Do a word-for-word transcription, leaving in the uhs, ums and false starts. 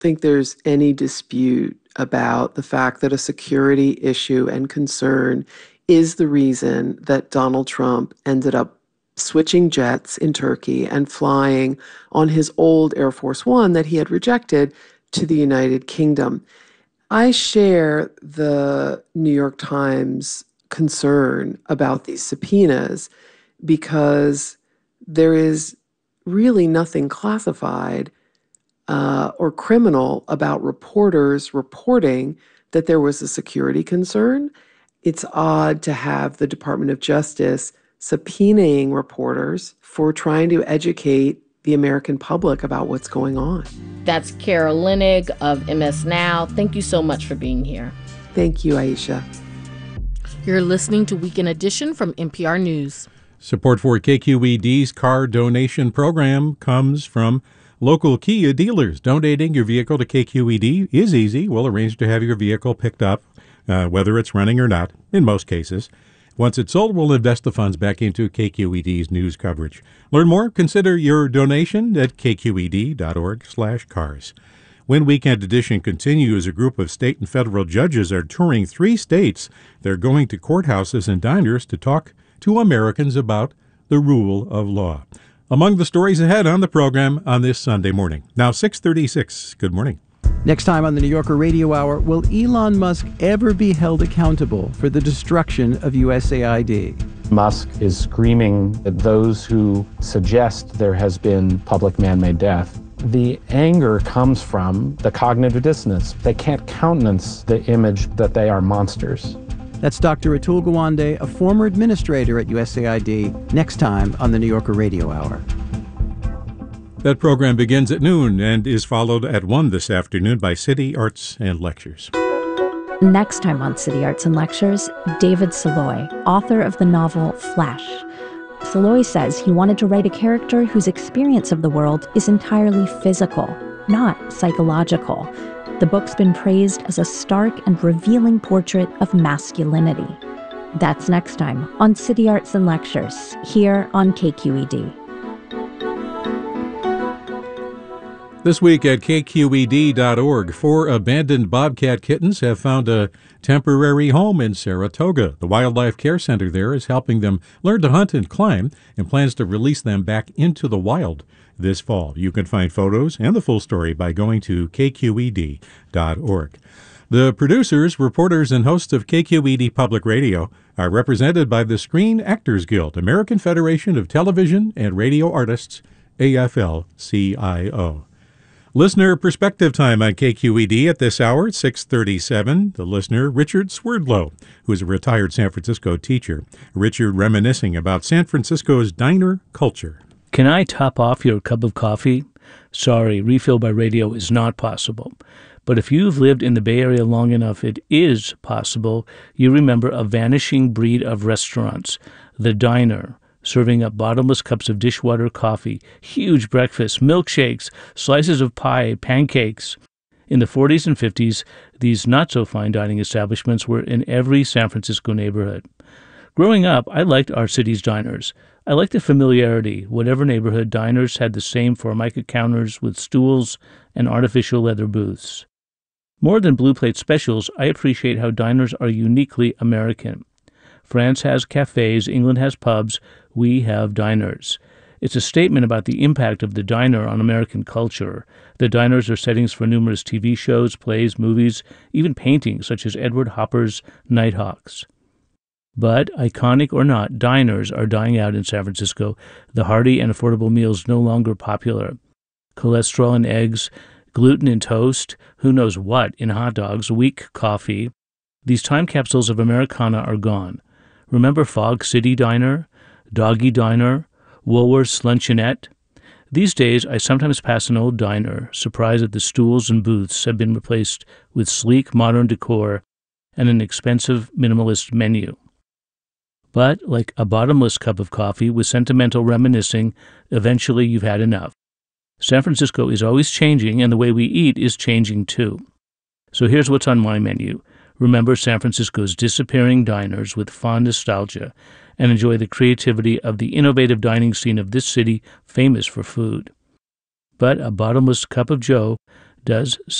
think there's any dispute about the fact that a security issue and concern is the reason that Donald Trump ended up switching jets in Turkey and flying on his old Air Force One that he had rejected to the United Kingdom. I share the New York Times concern about these subpoenas because there is really nothing classified uh, or criminal about reporters reporting that there was a security concern. It's odd to have the Department of Justice subpoenaing reporters for trying to educate the American public about what's going on. That's Kara Linig of M S Now. Thank you so much for being here. Thank you, Aisha. You're listening to Weekend Edition from N P R News. Support for K Q E D's car donation program comes from local Kia dealers. Donating your vehicle to K Q E D is easy. We'll arrange to have your vehicle picked up, uh, whether it's running or not, in most cases. Once it's sold, we'll invest the funds back into K Q E D's news coverage. Learn more, consider your donation at kqed.org slash cars. When Weekend Edition continues, a group of state and federal judges are touring three states. They're going to courthouses and diners to talk to Americans about the rule of law. Among the stories ahead on the program on this Sunday morning. Now six thirty-six. Good morning. Next time on the New Yorker Radio Hour, will Elon Musk ever be held accountable for the destruction of U S A I D? Musk is screaming at those who suggest there has been public man-made death. The anger comes from the cognitive dissonance. They can't countenance the image that they are monsters. That's Doctor Atul Gawande, a former administrator at U S A I D, next time on the New Yorker Radio Hour. That program begins at noon and is followed at one this afternoon by City Arts and Lectures. Next time on City Arts and Lectures, David Saloy, author of the novel Flesh. Saloy says he wanted to write a character whose experience of the world is entirely physical, not psychological. The book's been praised as a stark and revealing portrait of masculinity. That's next time on City Arts and Lectures, here on K Q E D. This week at K Q E D dot org, four abandoned bobcat kittens have found a temporary home in Saratoga. The Wildlife Care Center there is helping them learn to hunt and climb and plans to release them back into the wild this fall. You can find photos and the full story by going to K Q E D dot org. The producers, reporters, and hosts of K Q E D Public Radio are represented by the Screen Actors Guild, American Federation of Television and Radio Artists, A F L C I O. Listener Perspective Time on K Q E D at this hour at six thirty-seven. The listener, Richard Swerdlow, who is a retired San Francisco teacher. Richard reminiscing about San Francisco's diner culture. Can I top off your cup of coffee? Sorry, refill by radio is not possible. But if you've lived in the Bay Area long enough, it is possible. You remember a vanishing breed of restaurants, the diner, serving up bottomless cups of dishwater coffee, huge breakfasts, milkshakes, slices of pie, pancakes. In the forties and fifties, these not-so-fine dining establishments were in every San Francisco neighborhood. Growing up, I liked our city's diners. I liked the familiarity. Whatever neighborhood, diners had the same formica counters with stools and artificial leather booths. More than blue plate specials, I appreciate how diners are uniquely American. France has cafes, England has pubs, we have diners. It's a statement about the impact of the diner on American culture. The diners are settings for numerous T V shows, plays, movies, even paintings such as Edward Hopper's Nighthawks. But, iconic or not, diners are dying out in San Francisco. The hearty and affordable meals no longer popular. Cholesterol in eggs, gluten in toast, who knows what in hot dogs, weak coffee. These time capsules of Americana are gone. Remember Fog City Diner, Doggy Diner, Woolworth's Luncheonette? These days, I sometimes pass an old diner, surprised that the stools and booths have been replaced with sleek, modern decor and an expensive, minimalist menu. But, like a bottomless cup of coffee with sentimental reminiscing, eventually you've had enough. San Francisco is always changing, and the way we eat is changing too. So here's what's on my menu. Remember San Francisco's disappearing diners with fond nostalgia, and enjoy the creativity of the innovative dining scene of this city famous for food. But a bottomless cup of joe does